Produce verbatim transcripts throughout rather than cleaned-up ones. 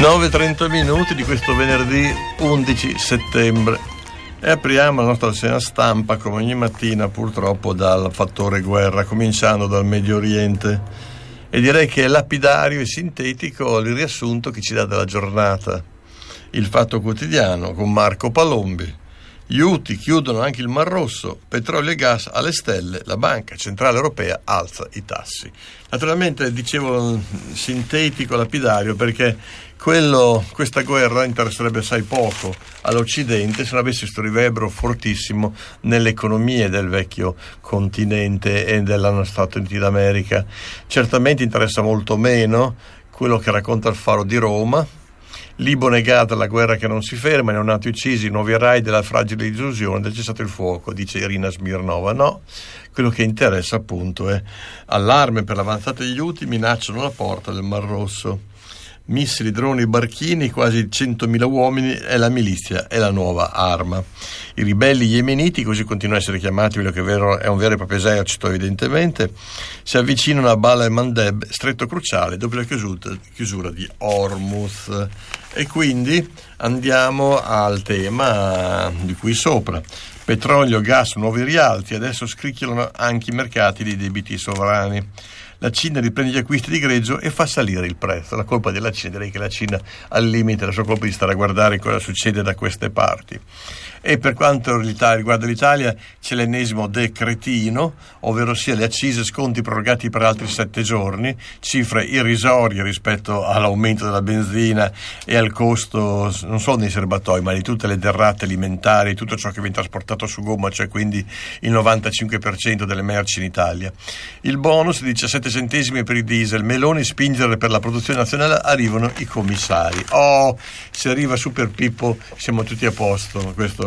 nove e trenta minuti di questo venerdì undici settembre e apriamo la nostra rassegna stampa come ogni mattina purtroppo dal fattore guerra, cominciando dal Medio Oriente, e direi che è lapidario e sintetico il riassunto che ci dà della giornata il Fatto Quotidiano con Marco Palombi. Gli Houthi chiudono anche il Mar Rosso, petrolio e gas alle stelle, la Banca Centrale Europea alza i tassi. Naturalmente dicevo sintetico, lapidario, perché quello, questa guerra interesserebbe assai poco all'Occidente se non avesse questo riverbero fortissimo nelle economie del vecchio continente e della Stati Uniti d'America. Certamente interessa molto meno quello che racconta il Faro di Roma. Libio negata, la guerra che non si ferma, i neonati uccisi, nuovi raid della fragile illusione del cessato il fuoco, dice Irina Smirnova. No, quello che interessa appunto è allarme per l'avanzata degli Houthi, minacciano la porta del Mar Rosso. Missili, droni, barchini, quasi centomila uomini, è la milizia, è la nuova arma. I ribelli yemeniti, così continuano a essere chiamati, quello che è, vero, è un vero e proprio esercito evidentemente, si avvicinano a Bab el-Mandeb, stretto cruciale dopo la chiusura, chiusura di Hormuz. E quindi andiamo al tema di qui sopra. Petrolio, gas, nuovi rialzi, adesso scricchiolano anche i mercati dei debiti sovrani. La Cina riprende gli acquisti di greggio e fa salire il prezzo. La colpa della Cina, direi che la Cina al limite, la sua colpa è di stare a guardare cosa succede da queste parti. E per quanto riguarda l'Italia c'è l'ennesimo decretino, ovvero sia le accise sconti prorogati per altri sette giorni, cifre irrisorie rispetto all'aumento della benzina e al costo non solo dei serbatoi ma di tutte le derrate alimentari, tutto ciò che viene trasportato su gomma, cioè quindi il novantacinque per cento delle merci in Italia. Il bonus di diciassette centesimi per il diesel, Meloni spingere per la produzione nazionale, arrivano i commissari. Oh, se arriva Super Pippo siamo tutti a posto, questo è.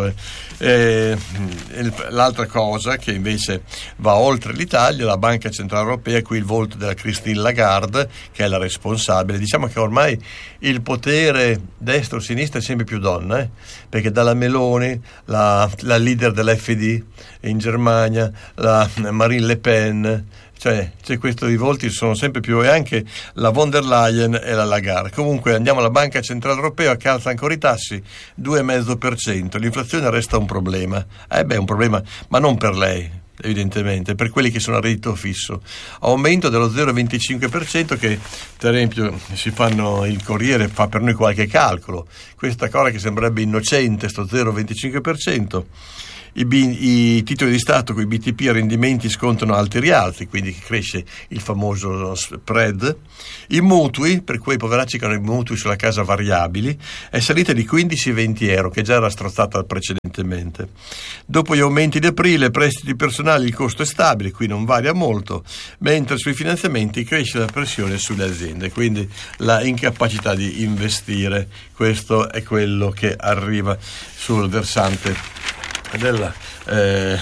Eh, l'altra cosa che invece va oltre l'Italia, la Banca Centrale Europea, qui il volto della Christine Lagarde, che è la responsabile. Diciamo che ormai il potere destro-sinistra è sempre più donna, eh? Perché dalla Meloni, la, la leader dell'F D in Germania, la Marine Le Pen, cioè c'è questo, i volti sono sempre più, e anche la von der Leyen e la Lagarde. Comunque andiamo alla Banca Centrale Europea che alza ancora i tassi, due virgola cinque per cento, l'inflazione resta un problema. Eh beh, un problema, ma non per lei, evidentemente, per quelli che sono a reddito fisso. Aumento dello zero virgola venticinque per cento che, per esempio, si fanno, il Corriere fa per noi qualche calcolo, questa cosa che sembrerebbe innocente, sto zero virgola venticinque per cento. I, B, I titoli di Stato con i B T P a rendimenti scontano alti rialzi, quindi cresce il famoso spread. I mutui, per quei poveracci che hanno i mutui sulla casa variabili, è salita di quindici a venti euro, che già era strozzata precedentemente. Dopo gli aumenti di aprile, prestiti personali, il costo è stabile, qui non varia molto, mentre sui finanziamenti cresce la pressione sulle aziende, quindi la incapacità di investire. Questo è quello che arriva sul versante della, eh,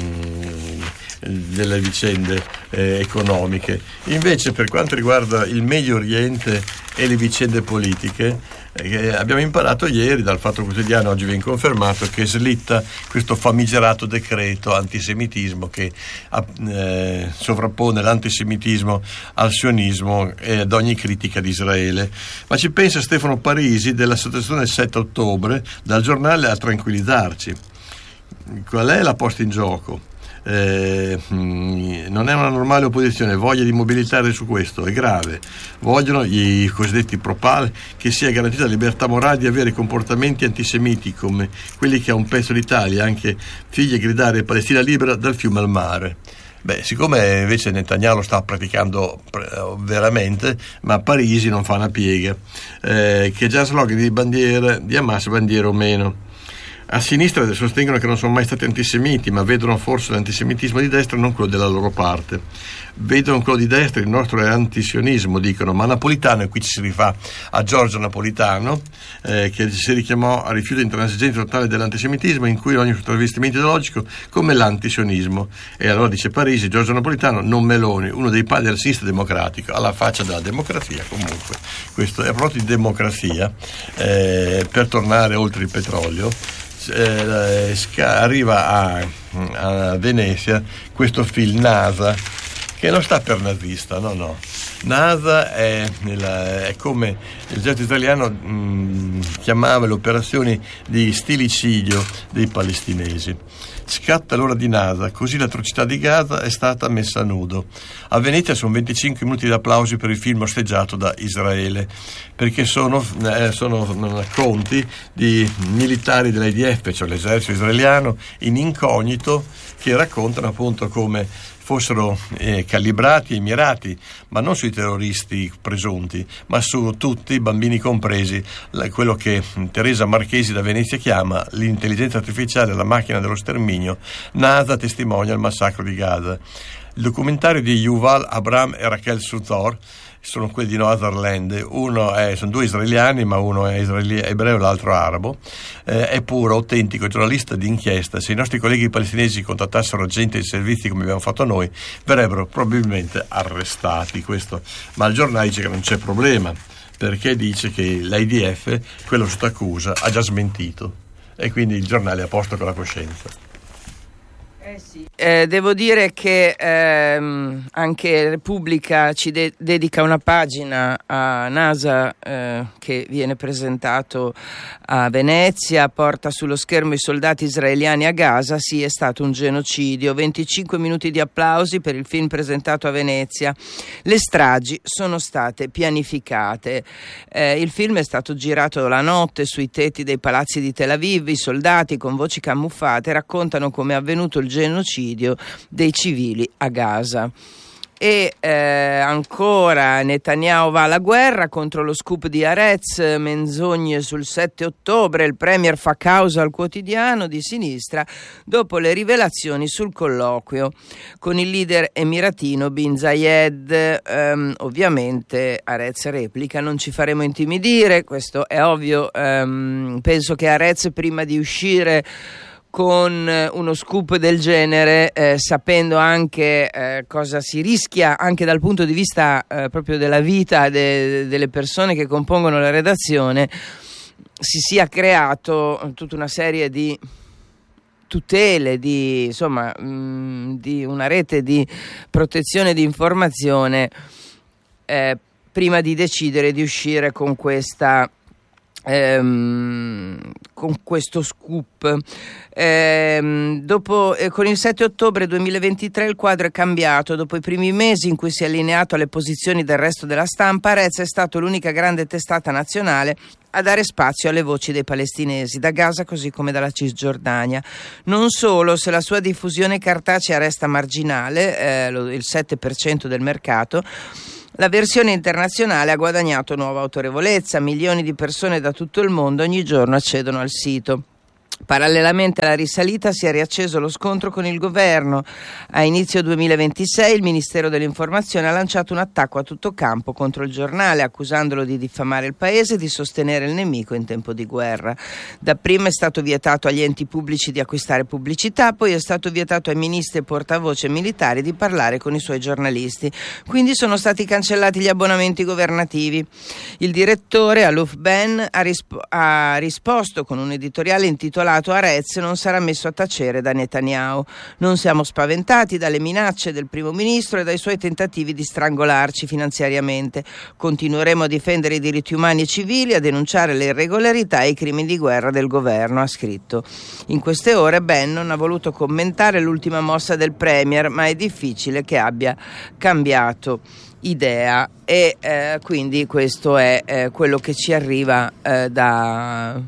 delle vicende eh, economiche. Invece, per quanto riguarda il Medio Oriente e le vicende politiche, eh, abbiamo imparato ieri dal Fatto Quotidiano, oggi viene confermato, che slitta questo famigerato decreto antisemitismo che eh, sovrappone l'antisemitismo al sionismo e ad ogni critica di Israele. Ma ci pensa Stefano Parisi dell'associazione sette ottobre, dal giornale, a tranquillizzarci. Qual è la posta in gioco? Eh, non è una normale opposizione, voglia di mobilitare su questo, è grave. Vogliono i cosiddetti pro-pal che sia garantita la libertà morale di avere comportamenti antisemiti come quelli che a un pezzo d'Italia, anche figli, gridare Palestina libera dal fiume al mare. Beh, siccome invece Netanyahu sta praticando veramente, ma Parisi non fa una piega, eh, che già slogan di bandiera di Hamas, bandiera o meno. A sinistra sostengono che non sono mai stati antisemiti, ma vedono forse l'antisemitismo di destra, non quello della loro parte. Vedono quello di destra, il nostro è antisionismo, dicono. Ma Napolitano, e qui ci si rifà a Giorgio Napolitano, eh, che si richiamò al rifiuto intransigente totale dell'antisemitismo, in cui ogni travestimento ideologico come l'antisionismo. E allora dice Parisi, Giorgio Napolitano, non Meloni, uno dei padri della sinistra democratica, alla faccia della democrazia. Comunque questo è proprio di democrazia. Eh, per tornare oltre il petrolio, Eh, arriva a, a Venezia questo film NASA che non sta per nazista, no no. NASA è, nella, è come l'esercito italiano mh, chiamava le operazioni di stilicidio dei palestinesi. Scatta l'ora di NASA, così l'atrocità di Gaza è stata messa a nudo. A Venezia sono venticinque minuti di applausi per il film osteggiato da Israele, perché sono, eh, sono racconti di militari dell'I D F, cioè l'esercito israeliano, in incognito, che raccontano appunto come fossero eh, calibrati e mirati, ma non sui terroristi presunti, ma su tutti, bambini compresi, la, quello che Teresa Marchesi da Venezia chiama l'intelligenza artificiale, la macchina dello sterminio. NASA testimonia il massacro di Gaza. Il documentario di Yuval Abraham e Rachel Suthor sono quelli di Noatherland, uno è, sono due israeliani, ma uno è israeli, ebreo e l'altro arabo, eh, è puro, autentico, giornalista di inchiesta. Se i nostri colleghi palestinesi contattassero agenti dei servizi come abbiamo fatto noi, verrebbero probabilmente arrestati. Questo, ma il giornale dice che non c'è problema, perché dice che l'I D F, quello sotto accusa, ha già smentito, e quindi il giornale è a posto con la coscienza. Eh sì. eh, devo dire che ehm, anche Repubblica ci de- dedica una pagina a NASA eh, che viene presentato a Venezia, porta sullo schermo i soldati israeliani a Gaza. Sì, è stato un genocidio. venticinque minuti di applausi per il film presentato a Venezia. Le stragi sono state pianificate. Eh, il film è stato girato la notte sui tetti dei palazzi di Tel Aviv. I soldati, con voci camuffate, raccontano come è avvenuto il genocidio dei civili a Gaza. E eh, ancora Netanyahu va alla guerra contro lo scoop di Haaretz, menzogne sul sette ottobre, il premier fa causa al quotidiano di sinistra dopo le rivelazioni sul colloquio con il leader emiratino Bin Zayed. Um, ovviamente Haaretz replica: non ci faremo intimidire, questo è ovvio. Um, penso che Haaretz, prima di uscire con uno scoop del genere, eh, sapendo anche eh, cosa si rischia anche dal punto di vista eh, proprio della vita de- delle persone che compongono la redazione, si sia creato tutta una serie di tutele, di insomma mh, di una rete di protezione di informazione eh, prima di decidere di uscire con questa Ehm, con questo scoop. Ehm, dopo, eh, con il sette ottobre duemilaventitré il quadro è cambiato. Dopo i primi mesi in cui si è allineato alle posizioni del resto della stampa, Haaretz è stato l'unica grande testata nazionale a dare spazio alle voci dei palestinesi, da Gaza così come dalla Cisgiordania. Non solo, se la sua diffusione cartacea resta marginale, eh, lo, il sette per cento del mercato, la versione internazionale ha guadagnato nuova autorevolezza. Milioni di persone da tutto il mondo ogni giorno accedono al sito. Parallelamente alla risalita si è riacceso lo scontro con il governo. A inizio duemilaventisei il Ministero dell'Informazione ha lanciato un attacco a tutto campo contro il giornale, accusandolo di diffamare il paese e di sostenere il nemico in tempo di guerra. Dapprima è stato vietato agli enti pubblici di acquistare pubblicità, poi è stato vietato ai ministri e portavoce militari di parlare con i suoi giornalisti. Quindi sono stati cancellati gli abbonamenti governativi. Il direttore, Aluf Ben, ha, risp- ha risposto con un editoriale intitolato Haaretz non sarà messo a tacere da Netanyahu. Non siamo spaventati dalle minacce del primo ministro e dai suoi tentativi di strangolarci finanziariamente. Continueremo a difendere i diritti umani e civili, a denunciare le irregolarità e i crimini di guerra del governo, ha scritto. In queste ore Ben non ha voluto commentare l'ultima mossa del premier, ma è difficile che abbia cambiato idea, e eh, quindi questo è eh, quello che ci arriva eh, da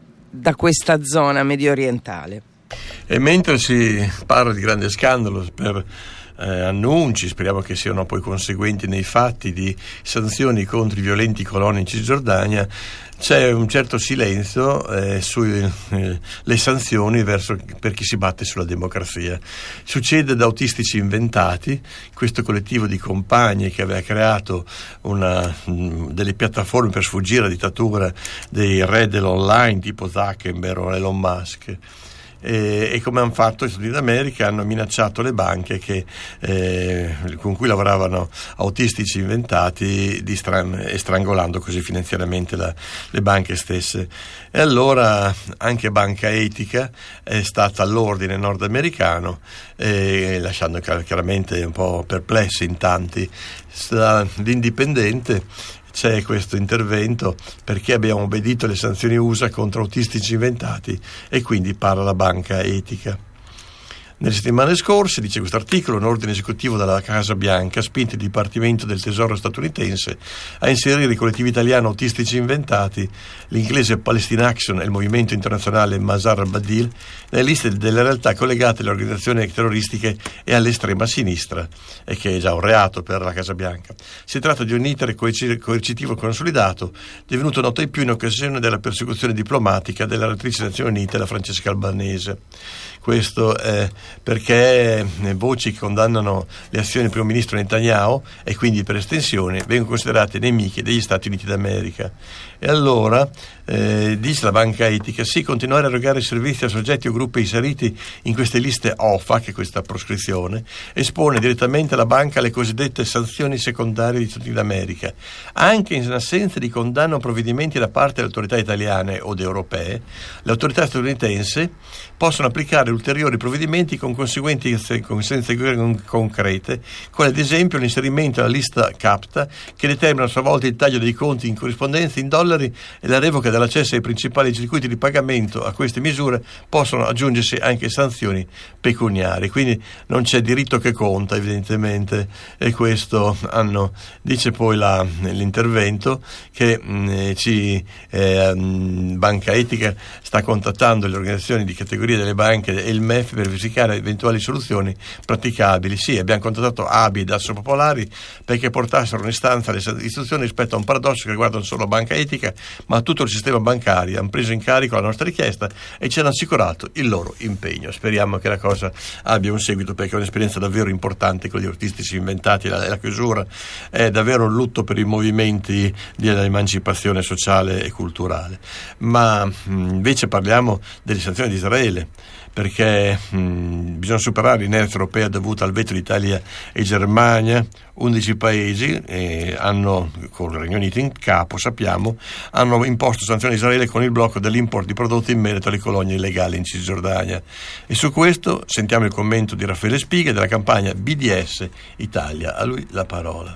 da questa zona medio orientale. E mentre si parla di grande scandalo per eh, annunci, speriamo che siano poi conseguenti nei fatti, di sanzioni contro i violenti coloni in Cisgiordania, c'è un certo silenzio eh, sulle eh, sanzioni verso per chi si batte sulla democrazia. Succede da Autistici Inventati, questo collettivo di compagni che aveva creato una, mh, delle piattaforme per sfuggire alla dittatura dei re dell'online tipo Zuckerberg o Elon Musk. e, e come hanno fatto gli Stati Uniti d'America, hanno minacciato le banche che, eh, con cui lavoravano autistici inventati di stran- e strangolando così finanziariamente la, le banche stesse. E allora anche Banca Etica è stata all'ordine nordamericano, eh, lasciando chiaramente un po' perplessi in tanti. L'Indipendente c'è questo intervento perché abbiamo obbedito alle sanzioni U S A contro autistici inventati, e quindi parla la Banca Etica. Nelle settimane scorse, dice questo articolo, un ordine esecutivo dalla Casa Bianca ha spinto il Dipartimento del Tesoro statunitense a inserire i collettivi italiani autistici inventati, l'inglese Palestine Action e il movimento internazionale Mazar al-Badil, nelle liste delle realtà collegate alle organizzazioni terroristiche e all'estrema sinistra, e che è già un reato per la Casa Bianca. Si tratta di un iter coercitivo consolidato, divenuto noto ai più in occasione della persecuzione diplomatica della relatrice delle Nazioni Unite, la Francesca Albanese. Questo è perché voci che condannano le azioni del primo ministro Netanyahu, e quindi per estensione vengono considerate nemiche degli Stati Uniti d'America. E allora eh, dice la Banca Etica: sì, continuare a erogare servizi a soggetti o gruppi inseriti in queste liste O F A, che è questa proscrizione, espone direttamente la banca alle cosiddette sanzioni secondarie degli Stati Uniti d'America. Anche in assenza di condanna o provvedimenti da parte delle autorità italiane o europee, le autorità statunitensi possono applicare ulteriori provvedimenti con conseguenti conseguenze concrete, come ad esempio l'inserimento alla lista CAPTA, che determina a sua volta il taglio dei conti in corrispondenza in dollari, e la revoca dell'accesso ai principali circuiti di pagamento. A queste misure possono aggiungersi anche sanzioni pecuniarie, quindi non c'è diritto che conta, evidentemente, e questo hanno, dice poi la, l'intervento che mh, ci eh, Banca Etica sta contattando le organizzazioni di categoria delle banche e il M E F per verificare eventuali soluzioni praticabili. Sì, abbiamo contattato A B I ed Assopopolari perché portassero un'istanza alle istituzioni rispetto a un paradosso che riguarda non solo Banca Etica ma tutto il sistema bancario. Hanno preso in carico la nostra richiesta e ci hanno assicurato il loro impegno. Speriamo che la cosa abbia un seguito, perché è un'esperienza davvero importante con gli autistici inventati. La, la chiusura è davvero un lutto per i movimenti dell'emancipazione sociale e culturale. Ma mh, invece parliamo delle sanzioni di Israele, perché mh, bisogna superare l'inerzia europea dovuta al veto di Italia e Germania. undici paesi eh, hanno, con il Regno Unito in capo, sappiamo, hanno imposto sanzioni a Israele con il blocco dell'import di prodotti in merito alle colonie illegali in Cisgiordania. E su questo sentiamo il commento di Raffaele Spiga della campagna B D S Italia. A lui la parola.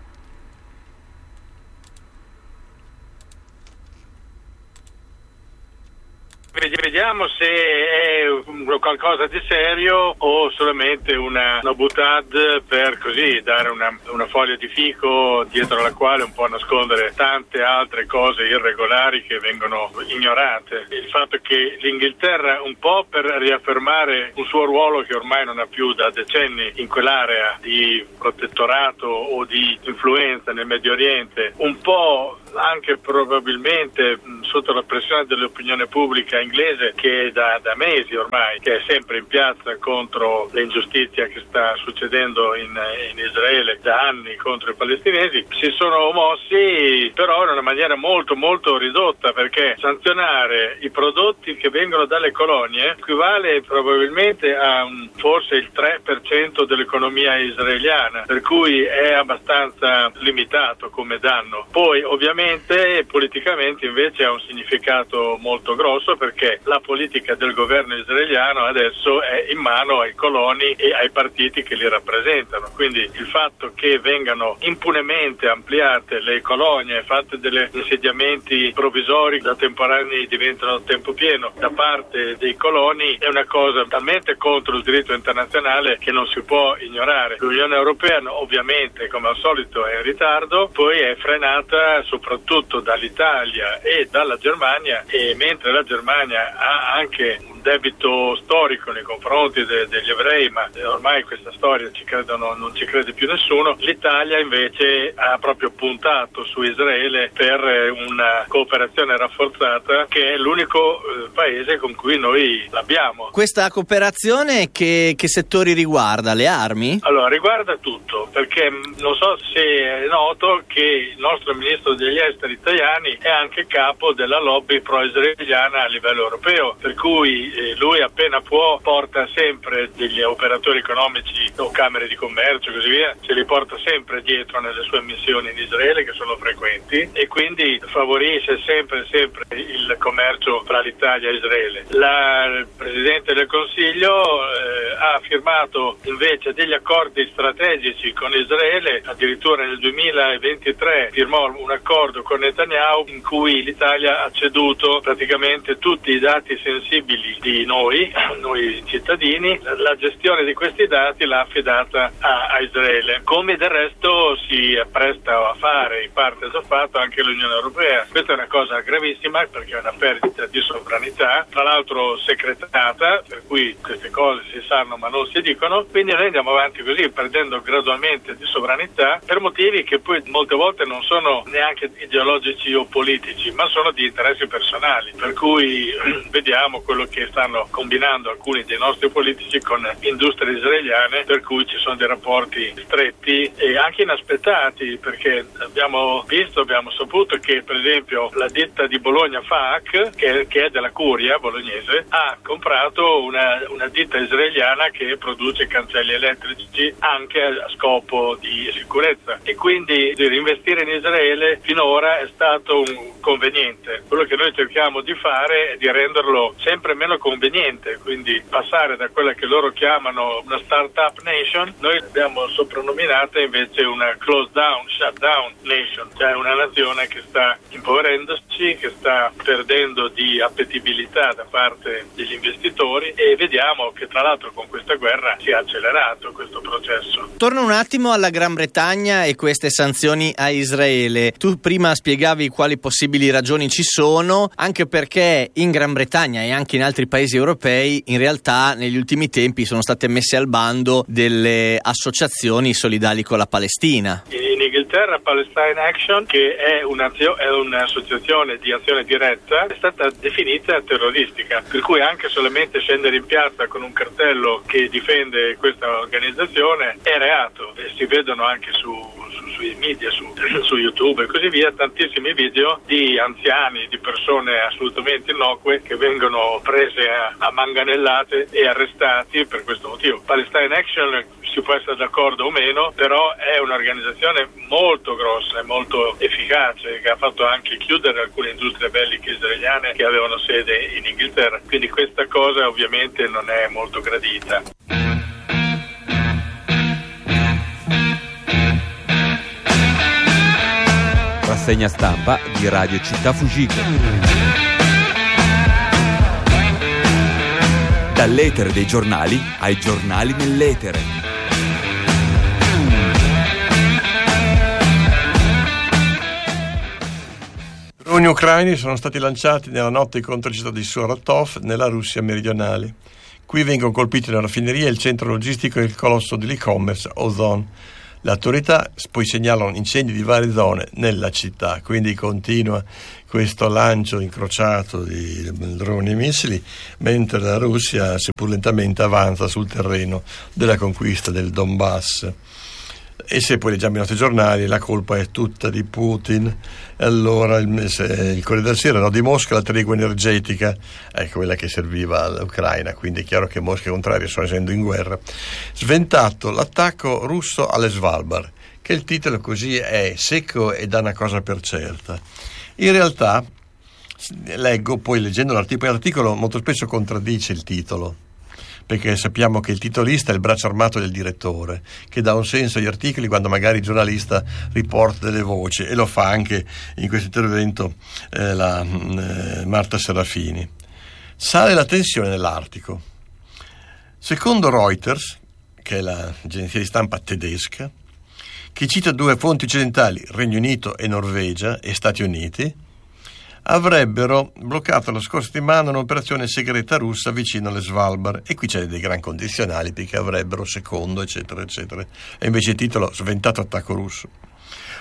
Vediamo se è qualcosa di serio o solamente una, una boutade per così dare una, una foglia di fico dietro la quale un po' nascondere tante altre cose irregolari che vengono ignorate. Il fatto che l'Inghilterra, un po' per riaffermare un suo ruolo che ormai non ha più da decenni in quell'area di protettorato o di influenza nel Medio Oriente, un po' anche probabilmente sotto la pressione dell'opinione pubblica inglese, che da, da mesi ormai che è sempre in piazza contro l'ingiustizia che sta succedendo in, in Israele da anni contro i palestinesi, si sono mossi però in una maniera molto molto ridotta, perché sanzionare i prodotti che vengono dalle colonie equivale probabilmente a un, forse il tre per cento dell'economia israeliana, per cui è abbastanza limitato come danno. Poi ovviamente politicamente invece ha un significato molto grosso, perché la politica del governo israeliano adesso è in mano ai coloni e ai partiti che li rappresentano, quindi il fatto che vengano impunemente ampliate le colonie, fatte degli insediamenti provvisori da temporanei diventano a tempo pieno da parte dei coloni, è una cosa talmente contro il diritto internazionale che non si può ignorare. L'Unione Europea ovviamente, come al solito, è in ritardo, poi è frenata soprattutto soprattutto dall'Italia e dalla Germania, e mentre la Germania ha anche un debito storico nei confronti de- degli ebrei, ma ormai questa storia ci credono, non ci crede più nessuno, l'Italia invece ha proprio puntato su Israele per una cooperazione rafforzata, che è l'unico eh, paese con cui noi l'abbiamo. Questa cooperazione che, che settori riguarda? Le armi? Allora, riguarda tutto, perché non so se è noto che il nostro ministro degli esteri italiani è anche capo della lobby pro-israeliana a livello europeo, per cui eh, lui appena può porta sempre degli operatori economici o camere di commercio e così via, ce li porta sempre dietro nelle sue missioni in Israele, che sono frequenti, e quindi favorisce sempre sempre il commercio fra l'Italia e Israele. La, il Presidente del Consiglio eh, ha firmato invece degli accordi strategici con Israele, addirittura nel duemilaventitré firmò un accordo con Netanyahu in cui l'Italia ha ceduto praticamente tutti i dati sensibili di noi, noi cittadini. La gestione di questi dati l'ha affidata a, a Israele, come del resto si appresta a fare, in parte ha già fatto anche l'Unione Europea. Questa è una cosa gravissima perché è una perdita di sovranità, tra l'altro secretata, per cui queste cose si sanno ma non si dicono, quindi noi andiamo avanti così, perdendo gradualmente di sovranità per motivi che poi molte volte non sono neanche ideologici o politici, ma sono di interessi personali, per cui vediamo quello che stanno combinando alcuni dei nostri politici con industrie israeliane, per cui ci sono dei rapporti stretti e anche inaspettati, perché abbiamo visto, abbiamo saputo che per esempio la ditta di Bologna F A C, che, che è della Curia bolognese, ha comprato una, una ditta israeliana che produce cancelli elettrici anche a scopo di sicurezza, e quindi investire in Israele finora è stato un conveniente. Quello che noi cerchiamo di fare è di renderlo sempre meno conveniente, quindi passare da quella che loro chiamano una start-up nation, noi l'abbiamo soprannominata invece una close down, shut down nation, cioè una nazione che sta impoverendosi, che sta perdendo di appetibilità da parte degli investitori, e vediamo che tra l'altro con questa guerra si è accelerato questo processo. Torno un attimo alla Gran Bretagna e queste sanzioni a Israele. Tu prima spiegavi quali possibili ragioni ci sono, anche perché in Gran Bretagna e anche in altri paesi europei in realtà negli ultimi tempi sono state messe al bando delle associazioni solidali con la Palestina. In Inghilterra Palestine Action, che è, è un'associazione di azione diretta, è stata definita terroristica, per cui anche solamente scendere in piazza con un cartello che difende questa organizzazione è reato, e si vedono anche su, su, sui media, su, su YouTube e così via, tantissimi video di anziani, di persone assolutamente innocue che vengono prese a, a manganellate e arrestati per questo motivo. Palestine Action si può essere d'accordo o meno, però è un'organizzazione molto grossa e molto efficace, che ha fatto anche chiudere alcune industrie belliche israeliane che avevano sede in Inghilterra, quindi questa cosa ovviamente non è molto gradita. Rassegna stampa di Radio Città Fugico. Dall'etere dei giornali ai giornali nell'etere. Droni ucraini sono stati lanciati nella notte contro la città di Saratov, nella Russia meridionale. Qui vengono colpiti una raffineria e il centro logistico e il colosso dell'e-commerce Ozon. Le autorità poi segnalano incendi di varie zone nella città, quindi continua questo lancio incrociato di droni e missili, mentre la Russia, seppur lentamente, avanza sul terreno della conquista del Donbass. E se poi leggiamo i nostri giornali, la colpa è tutta di Putin. Allora il, il Corriere della Sera, no, di Mosca la tregua energetica è quella che serviva all'Ucraina, quindi è chiaro che Mosca e contrario sono essendo in guerra. Sventato l'attacco russo alle Svalbard, che il titolo così è secco e dà una cosa per certa. In realtà leggo, poi leggendo l'articolo, l'articolo molto spesso contraddice il titolo, perché sappiamo che il titolista è il braccio armato del direttore, che dà un senso agli articoli quando magari il giornalista riporta delle voci, e lo fa anche in questo intervento eh, la eh, Marta Serafini. Sale la tensione nell'Artico. Secondo Reuters, che è l'agenzia di stampa tedesca, che cita due fonti occidentali, Regno Unito e Norvegia e Stati Uniti, avrebbero bloccato la scorsa settimana un'operazione segreta russa vicino alle Svalbard, e qui c'è dei gran condizionali perché avrebbero, secondo, eccetera eccetera, e invece il titolo sventato attacco russo.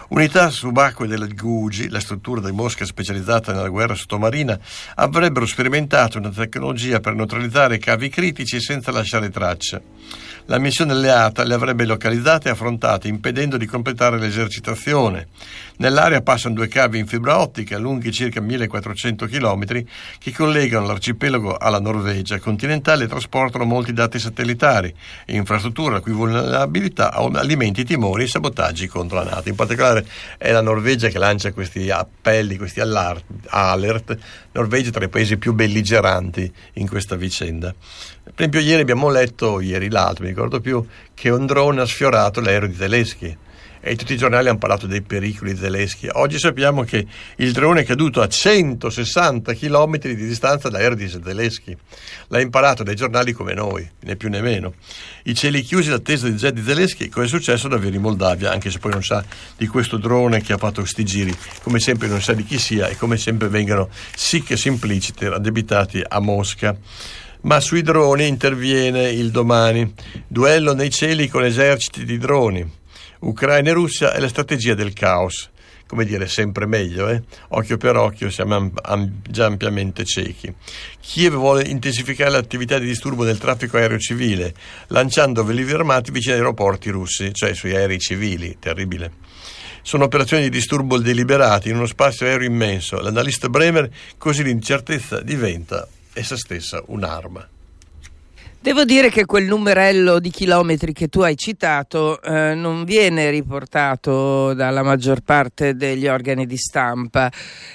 Unità subacquee della Guji, la struttura di Mosca specializzata nella guerra sottomarina, avrebbero sperimentato una tecnologia per neutralizzare cavi critici senza lasciare tracce. La missione alleata le avrebbe localizzate e affrontate, impedendo di completare l'esercitazione. Nell'area passano due cavi in fibra ottica lunghi circa millequattrocento chilometri che collegano l'arcipelago alla Norvegia continentale e trasportano molti dati satellitari e infrastrutture la cui vulnerabilità alimenti timori e sabotaggi contro la NATO. In particolare è la Norvegia che lancia questi appelli, questi alert, alert. Norvegia è tra i paesi più belligeranti in questa vicenda. Per esempio ieri abbiamo letto, ieri l'altro, mi ricordo più, che un drone ha sfiorato l'aereo di Zelensky e tutti i giornali hanno parlato dei pericoli di Zelensky. Oggi sappiamo che il drone è caduto a centosessanta chilometri di distanza dall'aereo di Zelensky. L'ha imparato dai giornali come noi, né più né meno. I cieli chiusi d'attesa di jet di Zelensky, come è successo davvero in Moldavia, anche se poi non sa di questo drone che ha fatto questi giri, come sempre non sa di chi sia e come sempre vengono sic e simpliciter addebitati a Mosca. Ma sui droni interviene il Domani. Duello nei cieli con eserciti di droni. Ucraina e Russia è la strategia del caos. Come dire, sempre meglio, eh? Occhio per occhio, siamo am- am- già ampiamente ciechi. Kiev vuole intensificare l'attività di disturbo del traffico aereo civile, lanciando velivoli armati vicino agli aeroporti russi, cioè sui aerei civili. Terribile. Sono operazioni di disturbo deliberati in uno spazio aereo immenso. L'analista Bremer, così l'incertezza diventa essa stessa un'arma. Devo dire che quel numerello di chilometri che tu hai citato eh, non viene riportato dalla maggior parte degli organi di stampa.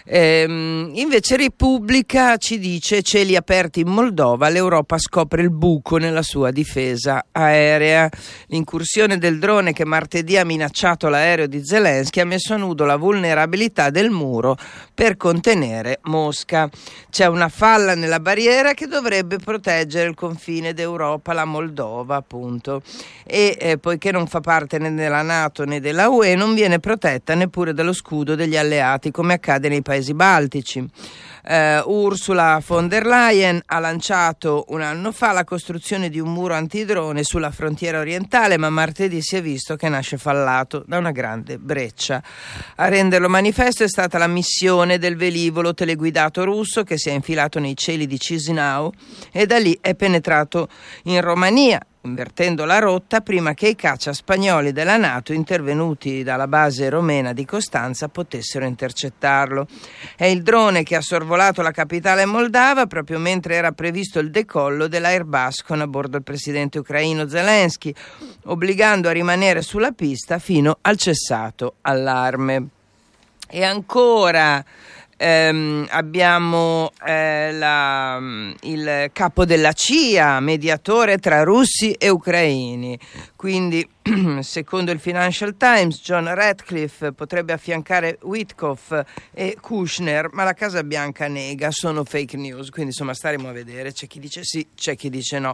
Ehm, invece Repubblica ci dice: cieli aperti in Moldova, l'Europa scopre il buco nella sua difesa aerea. L'incursione del drone che martedì ha minacciato l'aereo di Zelensky ha messo a nudo la vulnerabilità del muro per contenere Mosca. C'è una falla nella barriera che dovrebbe proteggere il confine d'Europa, la Moldova appunto, e eh, poiché non fa parte né della NATO né della U E, non viene protetta neppure dallo scudo degli alleati come accade nei paesi baltici. Uh, Ursula von der Leyen ha lanciato un anno fa la costruzione di un muro antidrone sulla frontiera orientale, ma martedì si è visto che nasce fallato da una grande breccia. A renderlo manifesto è stata la missione del velivolo teleguidato russo che si è infilato nei cieli di Chisinau e da lì è penetrato in Romania, invertendo la rotta prima che i caccia spagnoli della NATO intervenuti dalla base romena di Costanza potessero intercettarlo. È il drone che ha sorvolato la capitale moldava proprio mentre era previsto il decollo dell'Airbus con a bordo il presidente ucraino Zelensky, obbligando a rimanere sulla pista fino al cessato allarme. E ancora ehm, abbiamo eh, la, il capo della C I A, mediatore tra russi e ucraini. Quindi, secondo il Financial Times, John Ratcliffe potrebbe affiancare Witkoff e Kushner, ma la Casa Bianca nega, sono fake news. Quindi, insomma, staremo a vedere. C'è chi dice sì, c'è chi dice no.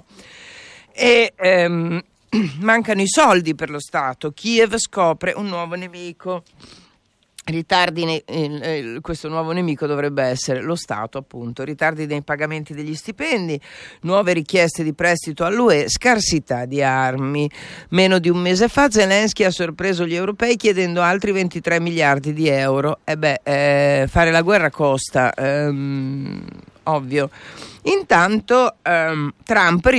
E ehm, mancano i soldi per lo Stato. Kiev scopre un nuovo nemico. Ritardi nei, eh, questo nuovo nemico dovrebbe essere lo Stato, appunto. Ritardi nei pagamenti degli stipendi, nuove richieste di prestito all'U E, scarsità di armi. Meno di un mese fa Zelensky ha sorpreso gli europei chiedendo altri ventitré miliardi di euro. E beh, eh, fare la guerra costa, ehm, ovvio. Intanto ehm, Trump